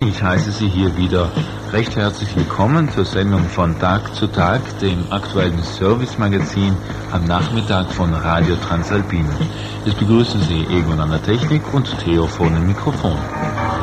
Ich heiße Sie hier wieder recht herzlich willkommen zur Sendung von Tag zu Tag, dem aktuellen Service-Magazin am Nachmittag von Radio Transalpin. Es begrüßen Sie Egon an der Technik und Theo vor dem Mikrofon.